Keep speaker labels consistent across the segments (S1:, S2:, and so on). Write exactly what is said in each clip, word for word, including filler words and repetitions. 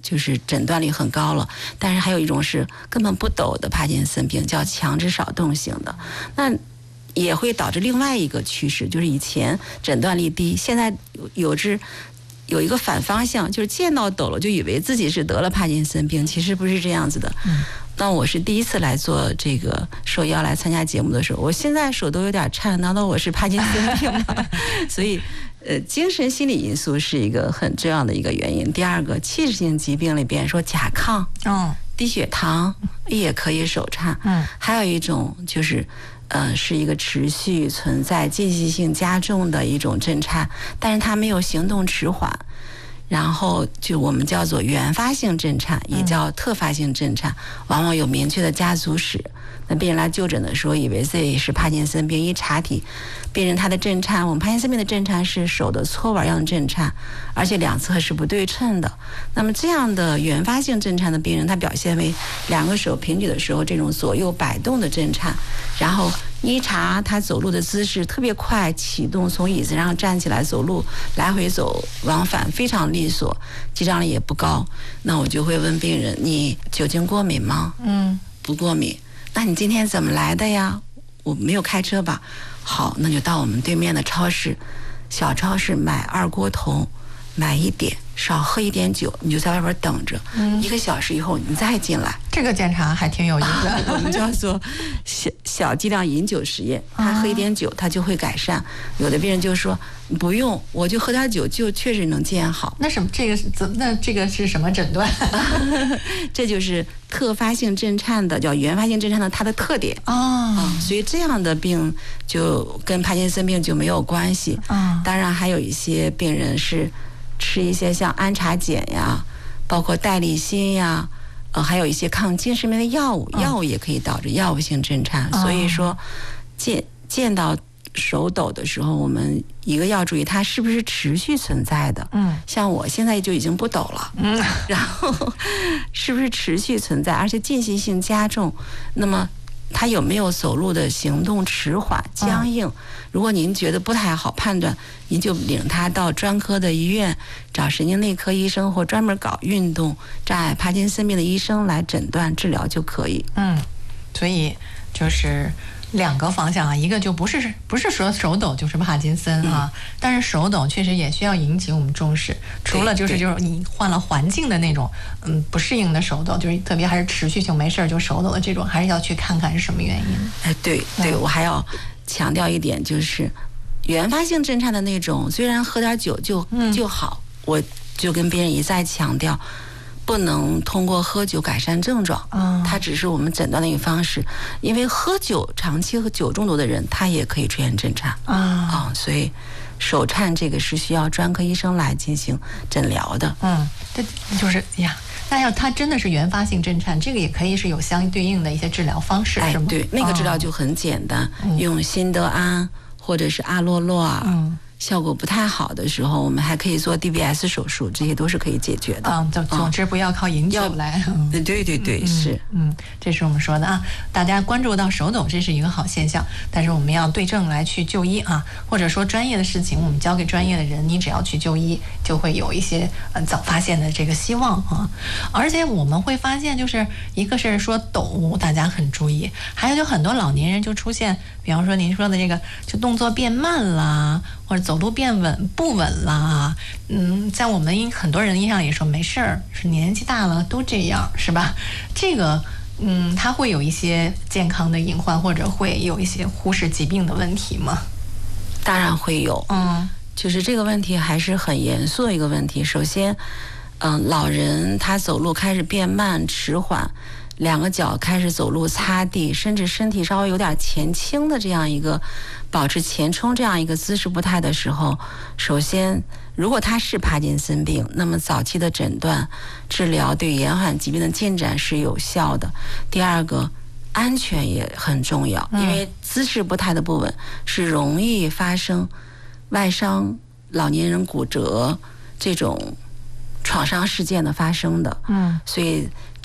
S1: 就是诊断率很高了。但是还有一种是根本不抖的帕金森病，叫强制少动型的，那也会导致另外一个趋势，就是以前诊断率低，现在有之有一个反方向，就是见到抖了就以为自己是得了帕金森病，其实不是这样子的。嗯，那我是第一次来做这个受邀来参加节目的时候，我现在手都有点颤，难道我是帕金森病吗？所以呃，精神心理因素是一个很重要的一个原因。第二个，器质性疾病里边说甲亢、
S2: 哦、
S1: 低血糖也可以手颤。嗯，还有一种就是呃，是一个持续存在间歇性加重的一种震颤，但是它没有行动迟缓，然后就我们叫做原发性震颤，也叫特发性震颤，往往有明确的家族史。那病人来就诊的时候，以为自己是帕金森病，一查体，病人他的震颤，我们帕金森病的震颤是手的搓碗样震颤，而且两侧是不对称的。那么这样的原发性震颤的病人，他表现为两个手平举的时候这种左右摆动的震颤，然后一查他走路的姿势特别快，启动从椅子上站起来走路，来回走往返非常利索，肌张力也不高。那我就会问病人：你酒精过敏吗？嗯，不过敏。那你今天怎么来的呀？我没有开车吧？好，那就到我们对面的超市，小超市买二锅头，买一点，少喝一点酒，你就在外边等着，嗯、一个小时以后你再进来。
S2: 这个检查还挺有意思的，啊、
S1: 我们叫做小小剂量饮酒实验。他喝一点酒，他就会改善。有的病人就说不用，我就喝点酒就确实能见好。
S2: 那什么，这个是怎？那这个是什么诊断？
S1: 这就是特发性震颤的，叫原发性震颤的它的特点
S2: 哦、
S1: 嗯。所以这样的病就跟帕金森病就没有关系。哦、当然还有一些病人是吃一些像安茶碱呀，包括代利辛呀。呃，还有一些抗精神病的药物，药物也可以导致药物性震颤。哦、所以说，见见到手抖的时候，我们一个要注意它是不是持续存在的。嗯，像我现在就已经不抖了。嗯，然后是不是持续存在，而且间歇性加重？那么他有没有走路的行动迟缓、僵硬？嗯、如果您觉得不太好判断，您就领他到专科的医院找神经内科医生或专门搞运动障碍帕金森病的医生来诊断治疗就可以。
S2: 嗯，所以就是两个方向啊，一个就不是不是说手抖就是帕金森啊，嗯、但是手抖确实也需要引起我们重视。除了就是就是你换了环境的那种嗯不适应的手抖，就是特别还是持续性没事就手抖的这种，还是要去看看是什么原因。
S1: 哎，对对，嗯、我还要强调一点，就是原发性震颤的那种，虽然喝点酒就就好，嗯、我就跟别人一再强调。不能通过喝酒改善症状，嗯，它只是我们诊断的一个方式。因为喝酒长期和酒中毒的人，他也可以出现震颤啊，啊，所以手颤这个是需要专科医生来进行诊疗的。
S2: 嗯，这就是呀。那要它真的是原发性震颤，这个也可以是有相对应的一些治疗方式，
S1: 哎、
S2: 是吗？
S1: 对，那个治疗就很简单，嗯、用辛德安或者是阿洛洛尔。嗯，效果不太好的时候，我们还可以做 D B S 手术，这些都是可以解决的。
S2: 嗯，总总之不要靠饮酒来。
S1: 嗯、对对对，
S2: 嗯、
S1: 是，
S2: 嗯，这是我们说的啊。大家关注到手抖，这是一个好现象，但是我们要对症来去就医啊，或者说专业的事情我们交给专业的人，你只要去就医，就会有一些呃早发现的这个希望啊。而且我们会发现，就是一个是说抖，大家很注意，还有就很多老年人就出现，比方说您说的这个，就动作变慢啦。或者走路变稳不稳啦，嗯，在我们很多人印象里说没事儿，是年纪大了都这样，是吧？这个，嗯，它会有一些健康的隐患，或者会有一些忽视疾病的问题吗？
S1: 当然会有，
S2: 嗯，
S1: 就是这个问题还是很严肃的一个问题。首先，嗯、呃，老人他走路开始变慢、迟缓。两个脚开始走路擦地，甚至身体稍微有点前倾的这样一个保持前冲这样一个姿势步态的时候，首先如果他是帕金森病，那么早期的诊断治疗对延缓疾病的进展是有效的。第二个，安全也很重要，因为姿势步态的不稳是容易发生外伤、老年人骨折这种创伤事件的发生的。嗯，所以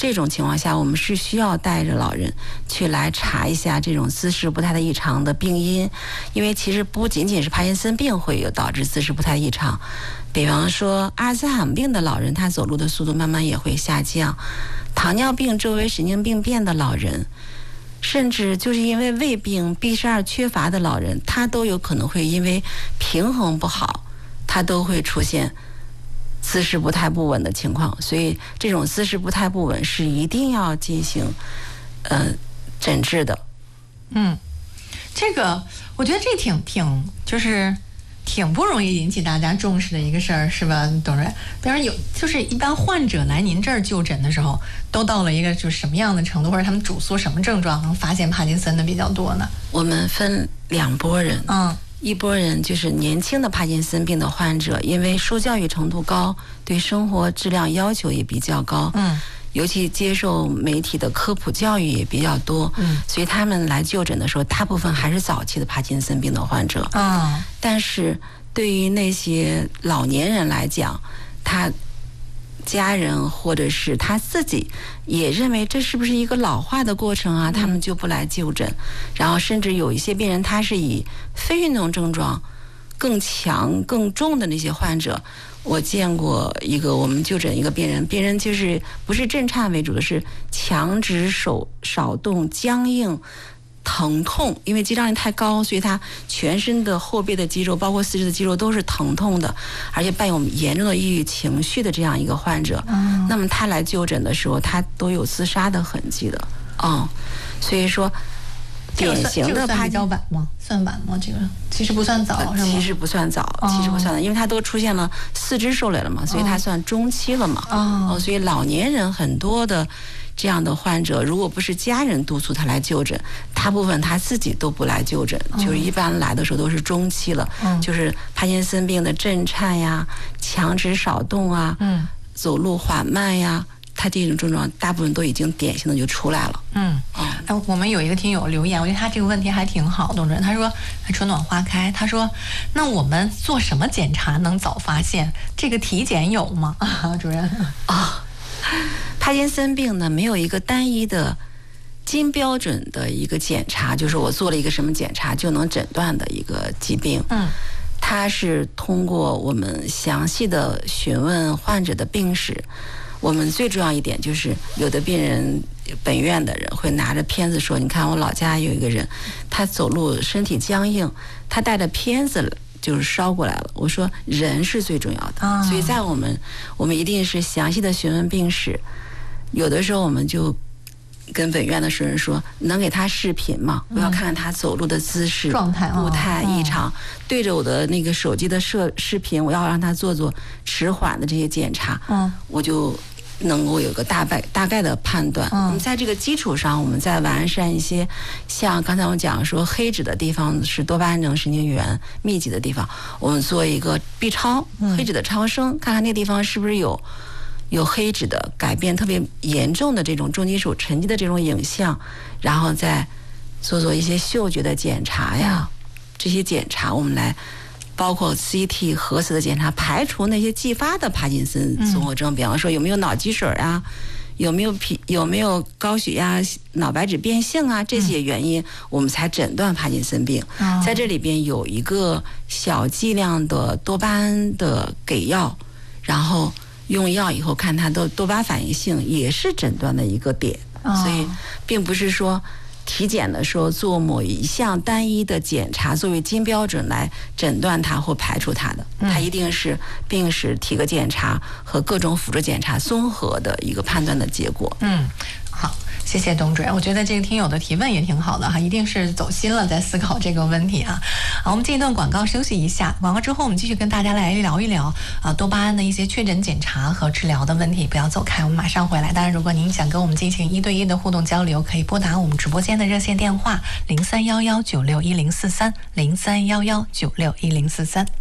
S1: 这种情况下，我们是需要带着老人去来查一下这种姿势不太的异常的病因，因为其实不仅仅是帕金森病会有导致姿势不太异常，比方说阿尔兹海默病的老人，他走路的速度慢慢也会下降，糖尿病周围神经病变的老人，甚至就是因为胃病 B 十二 缺乏的老人，他都有可能会因为平衡不好，他都会出现姿势不太不稳的情况。所以这种姿势不太不稳是一定要进行呃诊治的。
S2: 嗯，这个我觉得这挺挺就是挺不容易引起大家重视的一个事儿，是吧，董主任？比如有就是一般患者来您这儿就诊的时候，都到了一个就是什么样的程度，或者他们主诉什么症状能发现帕金森的比较多呢？
S1: 我们分两拨人，
S2: 嗯，
S1: 一拨人就是年轻的帕金森病的患者，因为受教育程度高，对生活质量要求也比较高，
S2: 嗯。
S1: 尤其接受媒体的科普教育也比较多，嗯，所以他们来就诊的时候，大部分还是早期的帕金森病的患者，
S2: 嗯，
S1: 但是对于那些老年人来讲，他家人或者是他自己也认为这是不是一个老化的过程啊，他们就不来就诊，然后甚至有一些病人他是以非运动症状更强更重的那些患者。我见过一个，我们就诊一个病人，病人就是不是震颤为主的，是强直手少动、僵硬、疼痛，因为肌张力太高，所以他全身的后背的肌肉，包括四肢的肌肉都是疼痛的，而且伴有严重的抑郁情绪的这样一个患者。嗯，那么他来就诊的时候，他都有自杀的痕迹的。嗯，所以说。典型的
S2: 帕金森比较晚吗？算晚吗？这个其实不算早，是吗？
S1: 其实不算早，其实不算早，因为它都出现了四肢受累了嘛，所以它算中期了嘛。哦，所以老年人很多的这样的患者，如果不是家人督促他来就诊，大部分他自己都不来就诊，就是一般来的时候都是中期了，就是帕金森病的震颤呀、强直少动啊、嗯、走路缓慢呀。他这种症状大部分都已经典型的就出来了。
S2: 嗯，哎，我们有一个听友留言，我觉得他这个问题还挺好，董主任。他说春暖花开，他说那我们做什么检查能早发现？这个体检有吗？啊，主任
S1: 啊、哦，帕金森病呢没有一个单一的金标准的一个检查，就是我做了一个什么检查就能诊断的一个疾病。嗯。它是通过我们详细的询问患者的病史，我们最重要一点就是有的病人本院的人会拿着片子说，你看我老家有一个人，他走路身体僵硬，他带着片子就是捎过来了。我说人是最重要的，哦、所以在我们我们一定是详细的询问病史，有的时候我们就跟本院的主任说，能给他视频吗？我要看看他走路的姿势、
S2: 状态、
S1: 步态异常，哦、对着我的那个手机的摄视频，我要让他做做迟缓的这些检查，嗯，我就能够有个大概大概的判断。嗯，我们在这个基础上，我们再完善一些，像刚才我讲说黑质的地方是多巴胺能神经元密集的地方，我们做一个 B 超黑质的超声，看看那个地方是不是有。有黑质的改变特别严重的这种重金属沉积的这种影像，然后再做做一些嗅觉的检查呀，这些检查我们来包括 C T 核磁的检查，排除那些继发的帕金森综合征，比方说有没有脑积水啊，有没有皮有没有高血压、脑白质变性啊，这些原因我们才诊断帕金森病。在这里边有一个小剂量的多巴胺的给药，然后用药以后看它的多巴反应性也是诊断的一个点，哦、所以并不是说体检的时候做某一项单一的检查作为金标准来诊断它或排除它的，嗯、它一定是病史、体格检查和各种辅助检查综合的一个判断的结果。
S2: 嗯，好。谢谢董主任，我觉得这个听友的提问也挺好的哈，一定是走心了在思考这个问题啊。好，我们进一段广告休息一下，广告之后我们继续跟大家来聊一聊啊多巴胺的一些确诊检查和治疗的问题，不要走开，我们马上回来。当然，如果您想跟我们进行一对一的互动交流，可以拨打我们直播间的热线电话零三幺幺九六一零四三零三幺幺九六一零四三。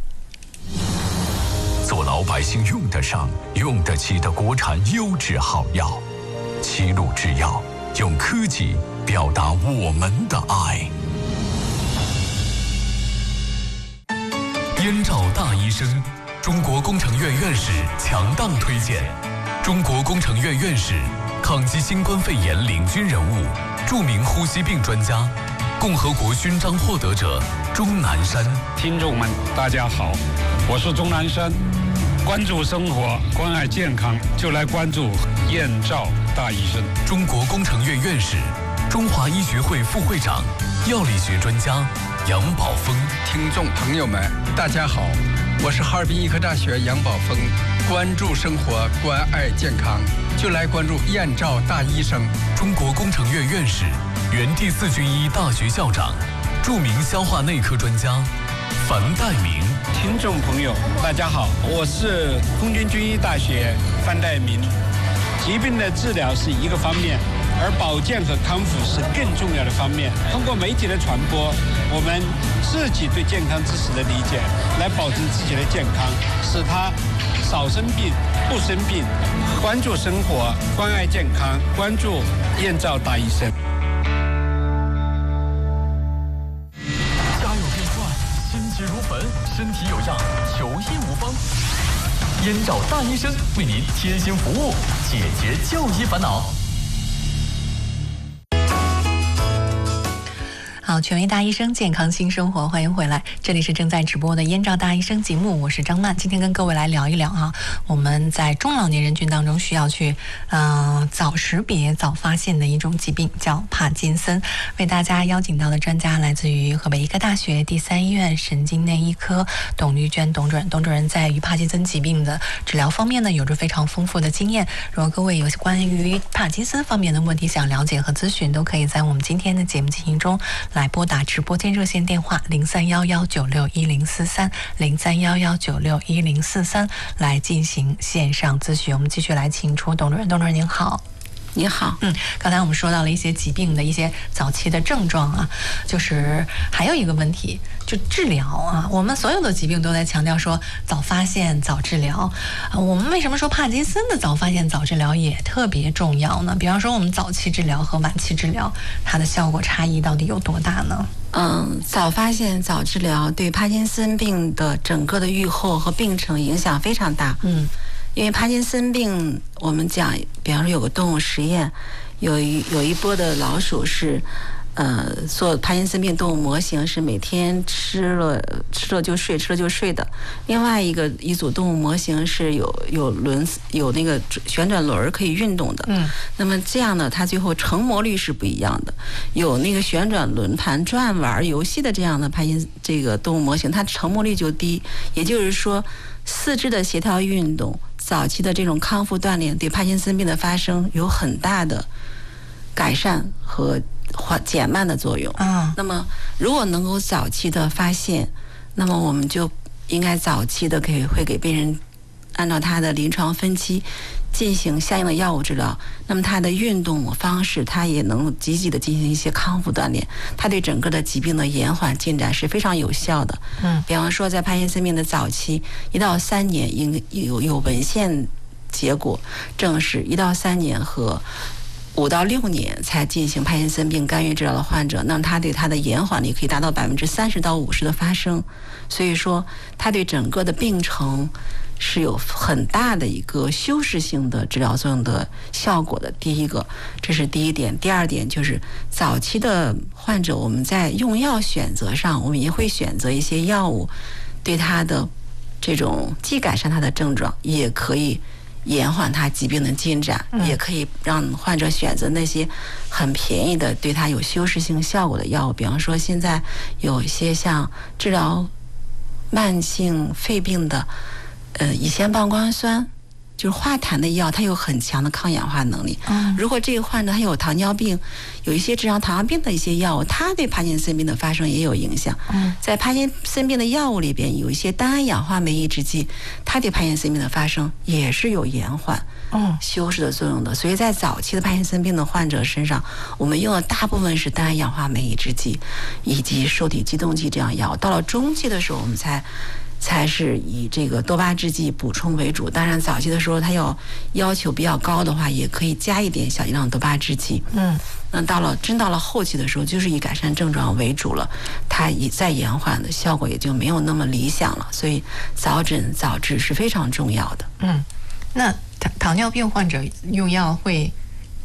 S3: 做老百姓用得上、用得起的国产优质好药，齐鲁制药。用科技表达我们的爱。燕赵大医生，中国工程院院士强档推荐。中国工程院院士、 抗击新冠肺炎领军人物，著名呼吸病专家，共和国勋章获得者钟南山。
S4: 听众们，大家好，我是钟南山。关注生活，关爱健康，就来关注燕赵大医生。
S3: 中国工程院院士，中华医学会副会长，药理学专家杨宝峰。
S5: 听众朋友们，大家好，我是哈尔滨医科大学杨宝峰。关注生活，关爱健康，就来关注燕赵大医生。
S3: 中国工程院院士，原第四军医大学校长，著名消化内科专家樊岱明。
S4: 听众朋友，大家好，我是空军军医大学樊岱明。疾病的治疗是一个方面，而保健和康复是更重要的方面。通过媒体的传播，我们自己对健康知识的理解，来保证自己的健康，使他少生病、不生病。关注生活，关爱健康，关注燕赵大医生。
S3: 家有变幻，心急如焚，身体有恙，求医无方。燕赵大医生为您贴心服务，解决就医烦恼。
S2: 好，权威大医生，健康新生活，欢迎回来，这里是正在直播的燕赵大医生节目，我是张曼。今天跟各位来聊一聊啊，我们在中老年人群当中需要去嗯、呃、早识别、早发现的一种疾病，叫帕金森。为大家邀请到的专家来自于河北医科大学第三医院神经内医科董玉娟董主任。董主任在于帕金森疾病的治疗方面呢，有着非常丰富的经验。如果各位有关于帕金森方面的问题想了解和咨询，都可以在我们今天的节目进行中来拨打直播间热线电话零三幺幺九六一零四三零三幺幺九六一零四三来进行线上咨询。我们继续来请出董主任。董主任您好。
S1: 你好，
S2: 嗯，刚才我们说到了一些疾病的一些早期的症状啊，就是还有一个问题，就治疗啊，我们所有的疾病都在强调说早发现、早治疗啊。我们为什么说帕金森的早发现、早治疗也特别重要呢？比方说，我们早期治疗和晚期治疗，它的效果差异到底有多大呢？
S1: 嗯，早发现、早治疗对帕金森病的整个的预后和病程影响非常大。嗯。因为帕金森病，我们讲，比方说有个动物实验，有一有一波的老鼠是，呃，做帕金森病动物模型是每天吃了吃了就睡，吃了就睡的。另外一个一组动物模型是有有轮有那个旋转轮可以运动的。嗯。那么这样呢，它最后成模率是不一样的。有那个旋转轮盘转玩游戏的这样的帕金这个动物模型，它成模率就低。也就是说，四肢的协调运动。早期的这种康复锻炼对帕金森病的发生有很大的改善和缓减慢的作用。嗯，那么如果能够早期的发现，那么我们就应该早期的给会给病人按照他的临床分期进行相应的药物治疗。那么他的运动方式，他也能积极的进行一些康复锻炼，他对整个的疾病的延缓进展是非常有效的。嗯，比方说在帕金森病的早期，一到三年应有有文献结果证实，一到三年和五到六年才进行帕金森病干预治疗的患者，那么他对他的延缓力可以达到百分之三十到五十的发生。所以说，他对整个的病程是有很大的一个修饰性的治疗作用的效果的。第一个，这是第一点。第二点就是早期的患者，我们在用药选择上，我们也会选择一些药物，对他的这种既改善他的症状，也可以延缓他疾病的进展，嗯、也可以让患者选择那些很便宜的、对他有修饰性效果的药物。比方说，现在有一些像治疗慢性肺病的。呃，乙酰半胱酸就是化痰的药，它有很强的抗氧化能力。嗯，如果这个患者他有糖尿病，有一些治疗糖尿病的一些药物，它对帕金森病的发生也有影响。嗯，在帕金森病的药物里边，有一些单胺氧化酶抑制剂，它对帕金森病的发生也是有延缓、嗯修饰的作用的。所以在早期的帕金森病的患者身上，我们用的大部分是单胺氧化酶抑制剂以及受体激动剂这样药。到了中期的时候，我们才。才是以这个多巴制剂补充为主。当然，早期的时候，它要要求比较高的话，也可以加一点小剂量多巴制剂。嗯，那到了真到了后期的时候，就是以改善症状为主了，它以再延缓的效果也就没有那么理想了。所以早诊早治是非常重要的。
S2: 嗯，那糖糖尿病患者用药会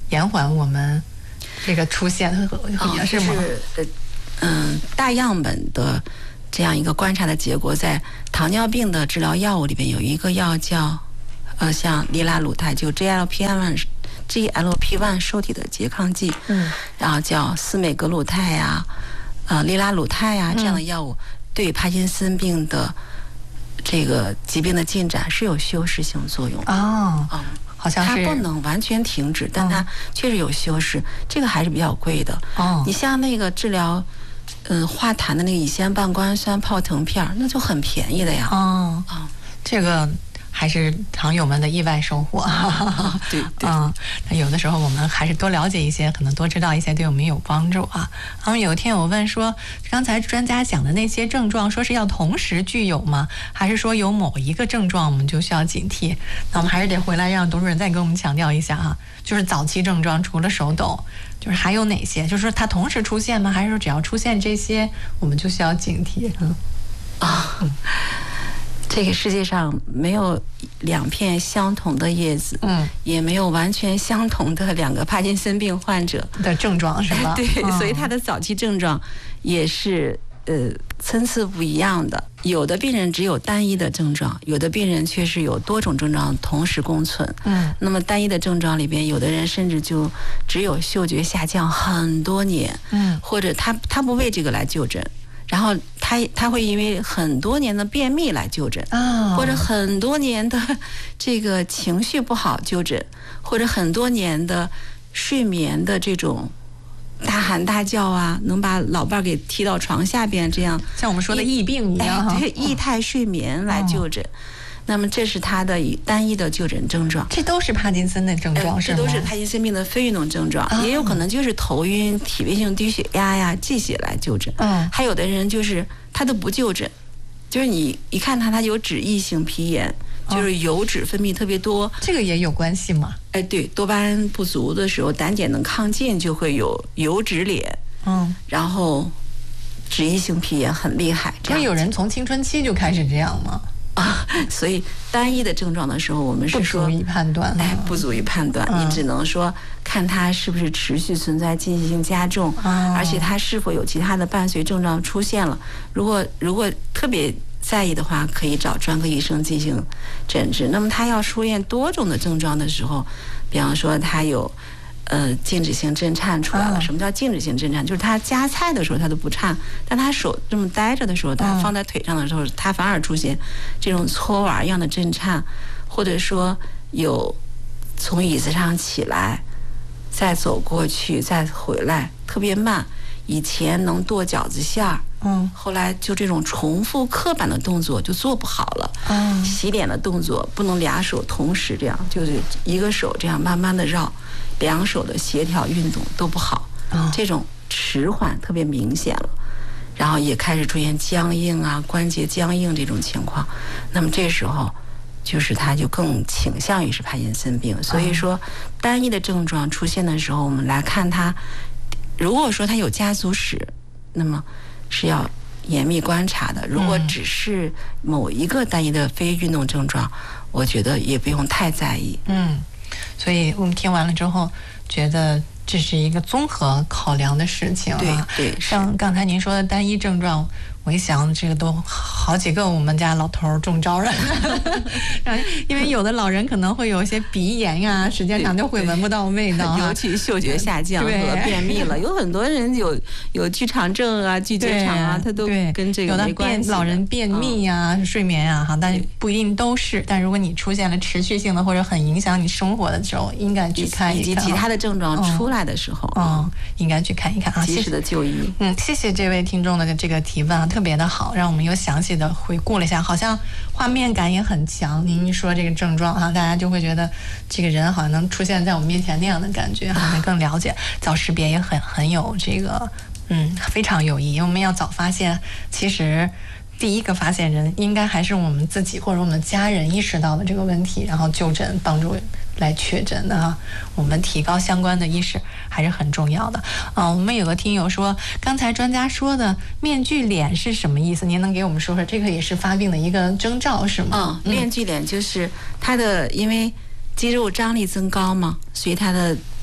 S2: 延缓我们这个出现，也是吗？
S1: 呃，嗯，大样本的这样一个观察的结果，在糖尿病的治疗药物里边有一个药叫呃，像利拉鲁肽，就 G L P 一 G L P 一 受体的拮抗剂，
S2: 嗯，
S1: 然后叫司美格鲁肽呀、啊，呃，利拉鲁肽呀、啊、这样的药物，对帕金森病的这个疾病的进展是有修饰性作用的。
S2: 哦，嗯，好像是
S1: 它不能完全停止，但它确实有修饰，这个还是比较贵的。
S2: 哦，
S1: 你像那个治疗，嗯、呃，化痰的那个乙酰半胱氨酸泡腾片，那就很便宜的呀。
S2: 哦，
S1: 啊、哦，
S2: 这个。还是糖友们的意外收获，
S1: 啊、对对，
S2: 嗯，那有的时候我们还是多了解一些，可能多知道一些，对我们有帮助啊。然后有一天我问说，刚才专家讲的那些症状，说是要同时具有吗？还是说有某一个症状我们就需要警惕？那我们还是得回来让董主任再给我们强调一下啊，就是早期症状除了手抖，就是还有哪些？就是说它同时出现吗？还是说只要出现这些，我们就需要警惕？嗯
S1: 啊。嗯，这个世界上没有两片相同的叶子，嗯，也没有完全相同的两个帕金森病患者
S2: 的症状，是吧？
S1: 对，嗯，所以他的早期症状也是呃参差不一样的。有的病人只有单一的症状，有的病人却是有多种症状同时共存。嗯，那么单一的症状里边，有的人甚至就只有嗅觉下降很多年，嗯，或者他他不为这个来就诊。然后他他会因为很多年的便秘来就诊，哦，或者很多年的这个情绪不好就诊，或者很多年的睡眠的这种大喊大叫啊，能把老伴给踢到床下边，这样
S2: 像我们说的疫病一样，
S1: 哎，对，异态睡眠来就诊。哦，那么这是他的单一的就诊症状，
S2: 这都是帕金森的症状，是吗？
S1: 这都是帕金森病的非运动症状，哦，也有可能就是头晕、体位性低血压呀、忌血来就诊。嗯，还有的人就是他都不就诊，就是你一看他，他有脂溢性皮炎，就是油脂分泌特别多，哦，
S2: 这个也有关系吗？
S1: 哎，对，多巴胺不足的时候，胆碱能亢进，就会有油脂脸。嗯，然后脂溢性皮炎很厉害。
S2: 这样有人从青春期就开始这样吗？
S1: 啊，所以单一的症状的时候，我们是说
S2: 不足以判断，
S1: 哎，不足以判断，嗯，你只能说看它是不是持续存在进行性加重，哦，而且它是否有其他的伴随症状出现了。如果如果特别在意的话，可以找专科医生进行诊治。那么他要出现多种的症状的时候，比方说他有呃静止性震颤出来了。什么叫静止性震颤？就是他夹菜的时候他都不颤，但他手这么待着的时候，他放在腿上的时候，他反而出现这种搓娃一样的震颤，或者说有从椅子上起来，再走过去，再回来特别慢。以前能剁饺子馅儿，嗯，后来就这种重复刻板的动作就做不好了。嗯，洗脸的动作不能俩手同时这样，就是一个手这样慢慢的绕，两手的协调运动都不好。嗯，这种迟缓特别明显了，然后也开始出现僵硬啊、关节僵硬这种情况。那么这时候，就是他就更倾向于是帕金森病。所以说，单一的症状出现的时候，我们来看他。如果说他有家族史，那么是要严密观察的。如果只是某一个单一的非运动症状，我觉得也不用太在意。
S2: 嗯，所以我们听完了之后，觉得这是一个综合考量的事情啊。
S1: 对对，
S2: 像刚才您说的单一症状，我一想，这个都好几个我们家老头中招了。因为有的老人可能会有一些鼻炎呀，时间长就会闻不到味道，
S1: 尤其嗅觉下降和便秘了。有很多人有有剧场症啊、拒绝场啊，他都跟这个没关系。
S2: 有的老人便秘呀、嗯、睡眠啊，哈，但不一定都是。但如果你出现了持续性的或者很影响你生活的时候，应该去看一看。
S1: 以及其他的症状出来的时候，
S2: 嗯，嗯应该去看一看啊，
S1: 及时的就医。
S2: 嗯，谢谢这位听众的这个提问啊。特别的好，让我们又详细的回顾了一下，好像画面感也很强。您一说这个症状啊，大家就会觉得这个人好像能出现在我们面前那样的感觉，好像更了解。早识别也很很有这个，嗯，非常有意义。我们要早发现，其实第一个发现人应该还是我们自己或者我们家人意识到了这个问题，然后就诊帮助来确诊的啊。我们提高相关的意识还是很重要的啊。我们有个听友说，刚才专家说的面具脸是什么意思？您能给我们说说？这个也是发病的一个征兆是吗？
S1: 嗯，面具脸就是它的，因为肌肉张力增高嘛，所以它的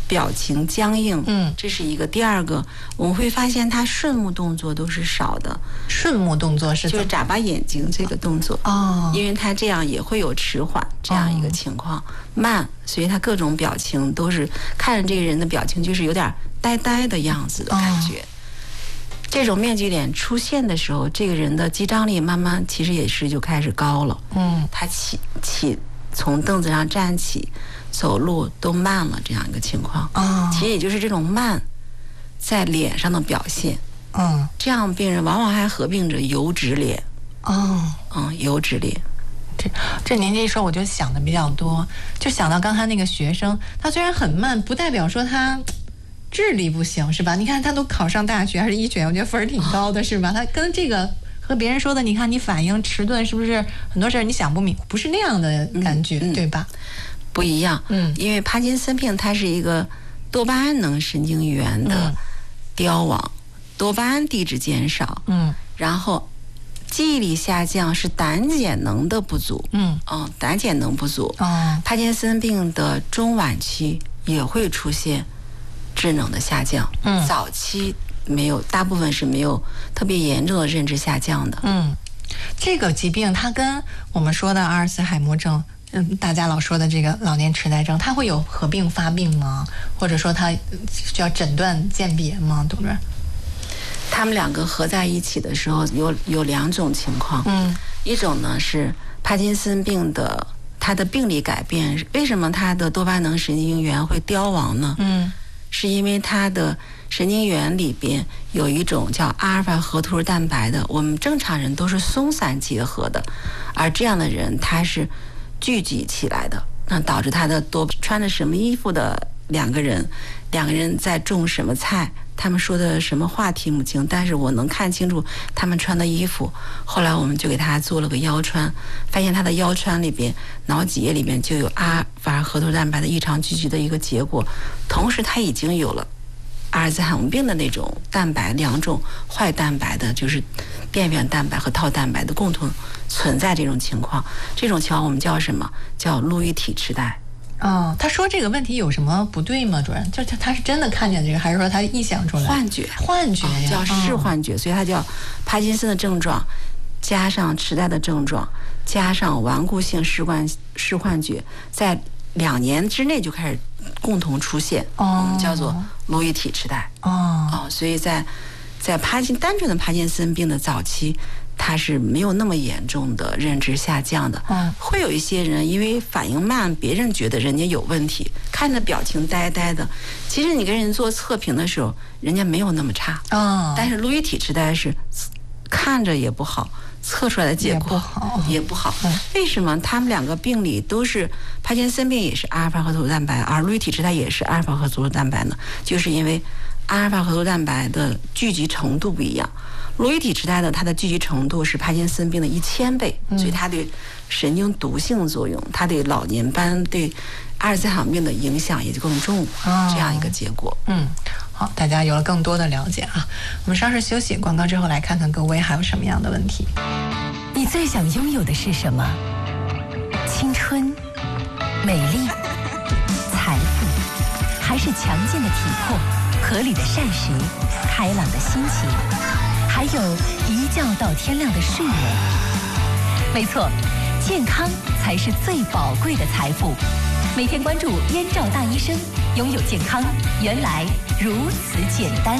S1: 表情僵硬，
S2: 嗯，
S1: 这是一个。第二个，我们会发现他顺目动作都是少的。
S2: 顺目动作是
S1: 就是眨巴眼睛这个动作
S2: 哦，
S1: 因为他这样也会有迟缓这样一个情况，哦、慢，所以他各种表情都是看着这个人的表情就是有点呆呆的样子的感觉。哦、这种面具脸出现的时候，这个人的肌张力慢慢其实也是就开始高了。
S2: 嗯，
S1: 他起起从凳子上站起。走路都慢了，这样一个情况，
S2: 哦，
S1: 其实也就是这种慢，在脸上的表现，
S2: 嗯，
S1: 这样病人往往还合并着油脂脸，
S2: 哦，
S1: 嗯，油脂脸。
S2: 这这您这一说，我就想的比较多，就想到刚才那个学生，他虽然很慢，不代表说他智力不行，是吧？你看他都考上大学还是医学，我觉得分儿挺高的，是吧？他跟这个和别人说的，你看你反应迟钝，是不是很多事儿你想不明，不是那样的感觉，
S1: 嗯嗯、
S2: 对吧？
S1: 不一样，
S2: 嗯，
S1: 因为帕金森病它是一个多巴胺能神经元的凋亡，嗯、多巴胺递质减少，
S2: 嗯，
S1: 然后记忆力下降是胆碱能的不足，
S2: 嗯，
S1: 哦，胆碱能不足，
S2: 哦，
S1: 帕金森病的中晚期也会出现智能的下降，
S2: 嗯，
S1: 早期没有，大部分是没有特别严重的认知下降的，
S2: 嗯，这个疾病它跟我们说的阿尔茨海默症。嗯，大家老说的这个老年痴呆症，它会有合并发病吗？或者说它需要诊断鉴别吗？董主任，
S1: 他们两个合在一起的时候有有两种情况，
S2: 嗯，
S1: 一种呢是帕金森病的它的病理改变，为什么它的多巴胺神经元会凋亡呢？
S2: 嗯，
S1: 是因为它的神经元里边有一种叫阿尔法核突蛋白的，我们正常人都是松散结合的，而这样的人他是聚集起来的，那导致他的多穿着什么衣服的两个人，两个人在种什么菜，他们说的什么话听不清，但是我能看清楚他们穿的衣服。后来我们就给他做了个腰穿，发现他的腰穿里边脑脊液里边就有阿法核突蛋白的异常聚集的一个结果，同时他已经有了阿尔兹海默病的那种蛋白，两种坏蛋白的，就是便便蛋白和套蛋白的共同存在这种情况，这种情况我们叫什么？叫路易体痴呆。
S2: 哦，他说这个问题有什么不对吗？主任，就他他是真的看见这个，还是说他臆想出来？
S1: 幻觉，
S2: 幻觉呀，
S1: 哦、叫视幻觉，
S2: 哦、
S1: 所以它叫帕金森的症状，加上痴呆的症状，加上顽固性视幻视幻觉，在两年之内就开始共同出现，
S2: 哦、
S1: 我们叫做路易体痴呆。
S2: 哦
S1: 哦，所以在在帕金单纯的帕金森病的早期，它是没有那么严重的认知下降的。
S2: 嗯，
S1: 会有一些人因为反应慢，别人觉得人家有问题，看着表情呆呆的，其实你跟人做测评的时候，人家没有那么差。
S2: 哦，
S1: 但是路易体痴呆是看着也不好，测出来的结果
S2: 也不好，
S1: 也不好。
S2: 嗯、
S1: 为什么？他们两个病理都是帕金森病也是阿尔法核突蛋白，而路易体痴呆也是阿尔法核突蛋白呢？就是因为阿尔法核突蛋白的聚集程度不一样。路易体痴呆的它的聚集程度是帕金森病的一千倍，
S2: 嗯、
S1: 所以它对神经毒性作用，它对老年斑对阿尔兹海默病的影响也就更重，
S2: 哦、
S1: 这样一个结果。
S2: 嗯，好，大家有了更多的了解啊。我们稍事休息，广告之后来看看各位还有什么样的问题。
S6: 你最想拥有的是什么？青春、美丽、财富，还是强健的体魄、合理的膳食、开朗的心情，还有一觉到天亮的睡眠？没错，健康才是最宝贵的财富。每天关注燕赵大医生，拥有健康原来如此简单。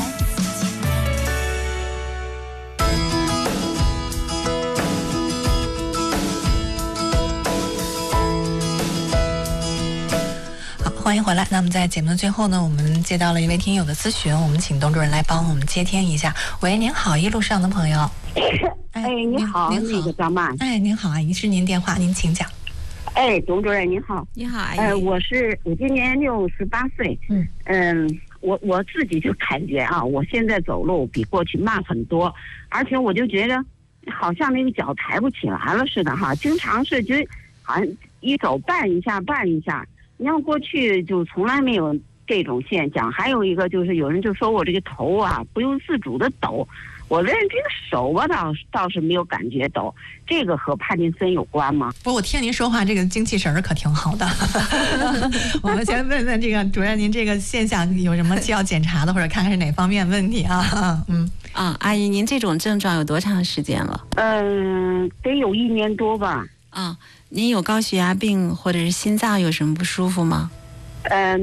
S2: 欢迎回来。那么在节目的最后呢，我们接到了一位听友的咨询，我们请董主任来帮我们接听一下。喂，您好，一路上的朋友。
S7: 哎，你好，
S2: 您好，
S7: 那个张曼。
S2: 哎，您好，阿姨，是您电话，您请讲。
S7: 哎，董主任您好。
S1: 你好，阿姨。
S7: 呃，我是我今年六十八岁。
S2: 嗯
S7: 嗯，我我自己就感觉啊，我现在走路比过去慢很多，而且我就觉得好像那个脚抬不起来了似的哈，经常是觉得好像一走绊一下绊一下。你像过去就从来没有这种现象。还有一个就是有人就说我这个头啊不由自主的抖，我我这这个手吧倒倒是没有感觉抖，这个和帕金森有关吗？
S2: 不过我听您说话，这个精气神儿可挺好的。我们先问问这个主任，您这个现象有什么需要检查的，或者看看是哪方面问题啊？嗯
S1: 啊，阿姨，您这种症状有多长时间了？
S7: 嗯，得有一年多吧。
S1: 啊，您有高血压病或者是心脏有什么不舒服吗？
S7: 嗯。